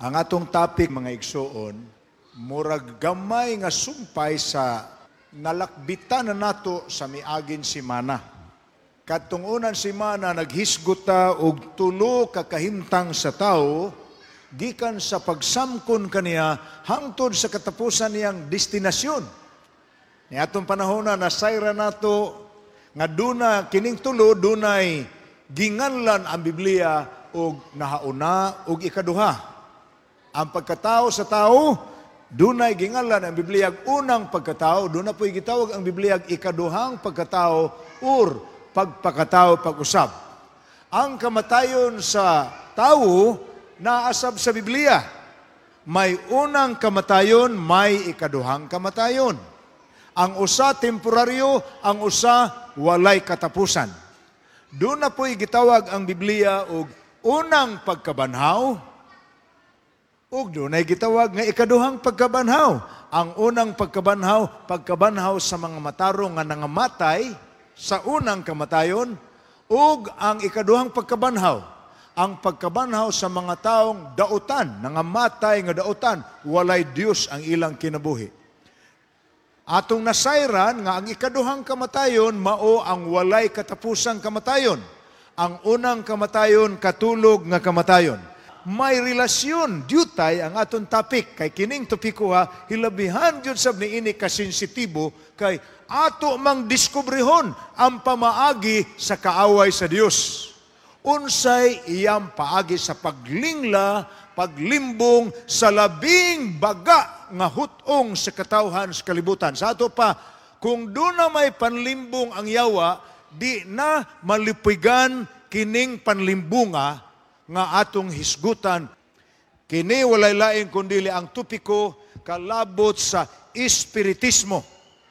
Ang atong topic, mga igsoon, murag gamay nga sumpay sa nalakbitan na nato sa miagin simana. Katong unan simana naghisguta og tulo ka kahimtang sa tao gikan sa pagsamkon kaniya hangtod sa katapusan niyang destinasyon. Ni atong panahon na nasayra nato nga duna kining tulo dunay ginganlan ang Biblia og nahauna og ikaduha. Ang pagkatao sa tao, dunay gingalan ang Biblia unang pagkatao, doon na po'y gitawag ang Biblia ikaduhang pagkatao or pagpakatao pag-usab. Ang kamatayon sa tao naasab sa Biblia. May unang kamatayon, may ikaduhang kamatayon. Ang usa temporaryo, ang usa walay katapusan. Doon na po'y gitawag ang Biblia og unang pagkabanhaw, ug dunay gitawag nga ikaduhang pagkabanhaw. Ang unang pagkabanhaw sa mga matarong nga nangamatay sa unang kamatayon, ug ang ikaduhang pagkabanhaw, ang pagkabanhaw sa mga taong dautan, nangamatay nga dautan, walay Dios ang ilang kinabuhi. Atong nasayran nga ang ikaduhang kamatayon mao ang walay katapusang kamatayon. Ang unang kamatayon katulog nga kamatayon. May relasyon, dyutay ang aton topic. Kay kining topiko hilabihan jud sab niini ka sensitibo kay ato mang diskubrihon ang pamaagi sa kaaway sa Dios. Unsay iyang paagi sa paglingla, paglimbong sa labing baga nga hutong sa katawhan sa kalibutan. Sa ato pa, kung doon na may panlimbong ang yawa, di na malipigan kining panlimbunga nga atong hisgutan. Kini walay lain kundili ang tupiko kalabot sa espiritismo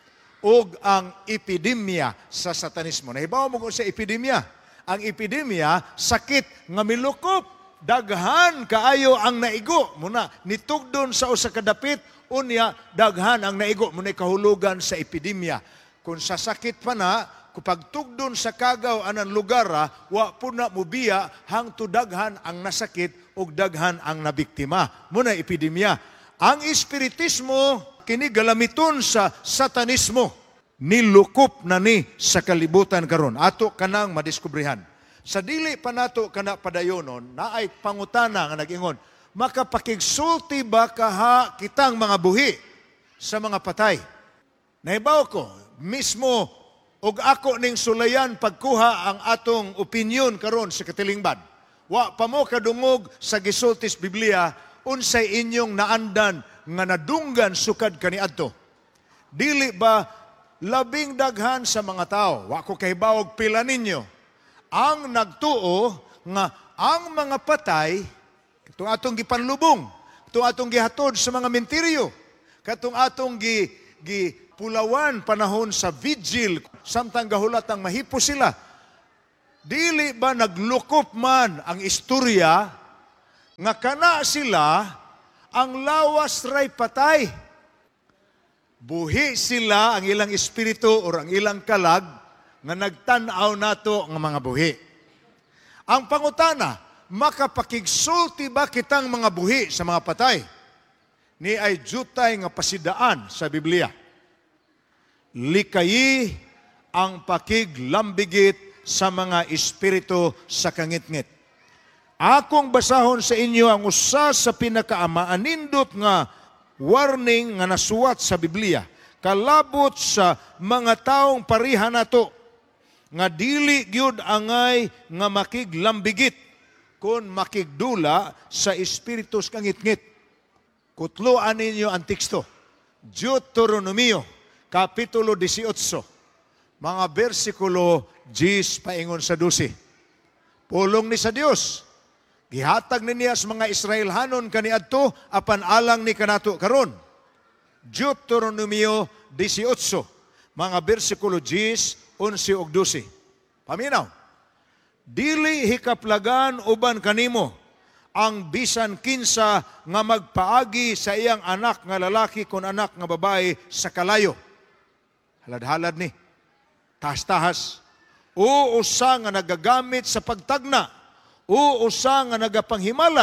ug ang epidemya sa satanismo. Nahibaw mo kung sa epidemya. Ang epidemya, sakit nga milukop. Daghan kaayo ang naigo. Muna, nitugdon sa usa ka dapit, unya daghan ang naigo. Muna kahulugan sa epidemya. Kung sa sakit pa na, kapag tugdon sa kagaw anang lugar, wa po na mubiya hangtod daghan ang nasakit ug daghan ang nabiktima. Muna epidemya. Ang espiritismo kini galamiton sa satanismo. Nilukop na ni sa kalibutan karon. Ato kanang madiskubrihan. Sa dili pa nato kana padayonon, naay pangutana nga nag-ingon, makapakigsulti ba kaha kitang mga buhi sa mga patay? Nahibaw ko, mismo ug ako ning sulayan pagkuha ang atong opinyon karon sa katilingban. Wa pa mo kadungog sa gisultis Biblia unsay inyong naandan nga nadunggan sukad kaniadto. Dili ba labing daghan sa mga tao, wa ko kahibawog pila ninyo, ang nagtuo nga ang mga patay katong atong gipanlubong, katong atong gihatod sa mga mentiryo, katong atong pulawan panahon sa vigil, samtang gahulat ang mahipo sila. Dili ba naglukop man ang istorya nga kana sila ang lawas ray patay. Buhi sila ang ilang espiritu o ang ilang kalag nga nagtanaw nato ng mga buhi. Ang pangutana, makapakigsulti ba kitang mga buhi sa mga patay? Ni ay jutay nga pasidaan sa Biblia. Likayi ang pakiglambigit sa mga espiritu sa kangitngit. Akong basahon sa inyo ang usa sa pinakaamaanindot nga warning nga nasuwat sa Biblia. Kalabot sa mga taong pariha nato nga dili gyud angay nga makiglambigit kun makigdula sa espiritu sa kangitngit. Kutloan ninyo ang teksto. Deuteronomio Kapitulo 18, mga versikulo 10 paingon sa 12. Pulong ni sa Dios, gihatag ni niya sa mga Israelhanon kaniadto apan alang ni kanato karon. Deuteronomio 18, mga versikulo 10, 11 ug 12. Paminaw, dili hikaplagan uban kanimo ang bisan kinsa nga magpaagi sa iyang anak nga lalaki kon anak nga babae sa kalayo. Halad-halad ni. Tahas-tahas. O usa nga nagagamit sa pagtagna. O usa nga nagapanghimalad.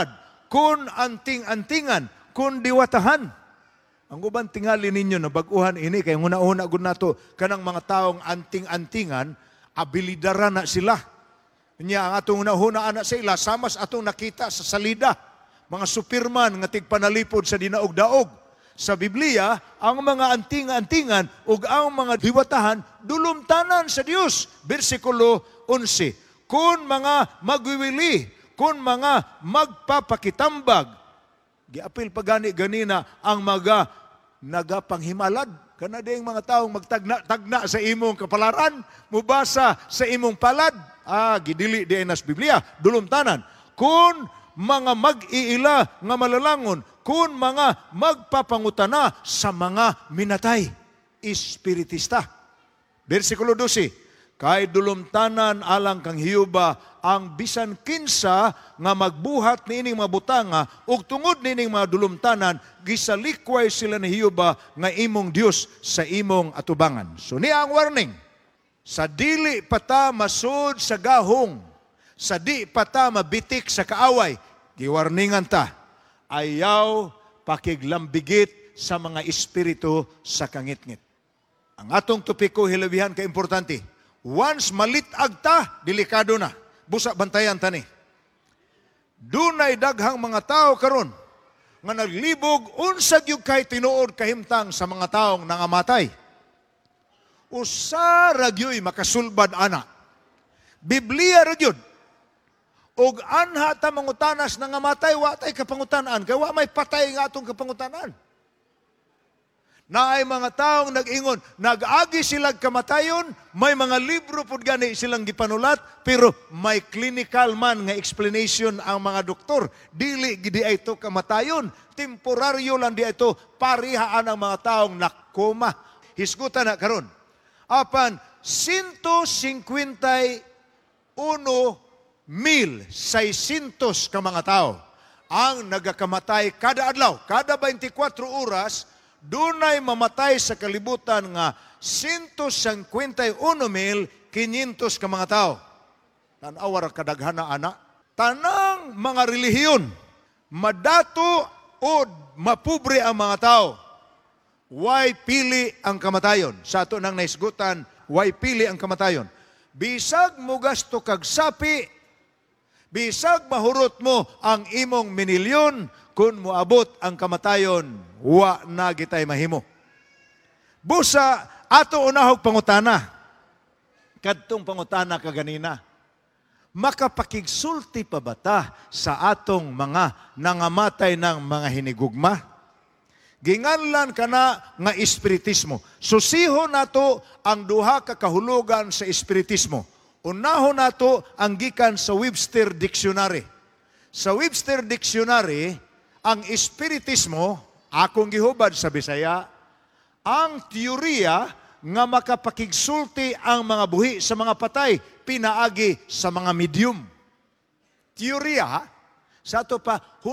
kun anting-antingan, kun diwatahan. Ang uban tingali ninyo na baguhan ini, kay una-una gud nato kanang mga taong anting-antingan, abilidara na sila. Nya ang atong una-una na sila, samas atong nakita sa salida. Mga superman nga tigpanalipod sa dinaog-daog. Sa Biblia, ang mga anting-antingan ug ang mga diwatahan dulumtanan sa Dios. Bersikulo 11. Kung mga magwiwili, kung mga magpapakitambag, giapil pa ganina ang mga nagapanghimalad. Kana ding mga taong magtagna-tagna sa imong kapalaran, mubasa sa imong palad. Gidili di nas Biblia, dulumtanan. Kung mga mag-iila nga malalangon, kung mga magpapangutana sa mga minatay, espiritista. Versikulo 12. Kay dulumtanan alang kang Hiyuba ang bisan kinsa nga magbuhat niining mga butanga ug tungod niining mga dulumtanan gisalikway sila ni Hiyuba nga imong Dios sa imong atubangan. So niya ang warning. Sa dili pata masud sa gahong, sa di pata mabitik sa kaaway, giwarningan ta, ayaw pakiglambigit sa mga espiritu sa kangitngit. Ang atong topiko hilabihan ka importante. Once malitag ta, delikado na. Busa bantayan ta ni. Dunay daghang mga tao karon nga naglibog unsag yung kay tinuod kahimtang sa mga taong nangamatay. Usa ra gyoy makasulbad ana. Biblia ra gyud. Og anha ta mangutanas nangamatay wa tay kapangutan-an kay wa may patay nga atong kapangutan-an. Na ay mga taong nag-ingon, nag-agi silang kamatayon, may mga libro po gani silang gipanulat, pero may clinical man nga explanation ang mga doktor. Dili gidi ito kamatayon, temporaryo lang di ito, parihaan ang mga taong nakoma. Hisgutan na karon. Apan, 151,600 ka mga tao ang nagakamatay kada adlaw, kada 24 oras, dunay mamatay sa kalibutan nga 151,500 ka mga tao. Tanawar kadaghana ana. Tanang mga relihiyon, madato o mapubre ang mga tao. Way pili ang kamatayon. Sa ato nang naisgutan, way pili ang kamatayon. Bisag mo gasto kag sapi, bisag mahurot mo ang imong minilyon, kung moabot ang kamatayon, wa na gitay mahimo. Busa, ato unahog pangutana. Kadtong pangutana kaganina. Makapakigsulti pa ba ta sa atong mga nangamatay ng mga hinigugma? Ginganlan kana nga espiritismo. Susihon nato ang duha ka kahulugan sa espiritismo. Unahon nato ang gikan sa Webster Dictionary. Sa Webster Dictionary, ang espiritismo, akong gihubad sa Bisaya, ang teorya nga makapakigsulti ang mga buhi sa mga patay, pinaagi sa mga medium. Teorya, sa ito pa,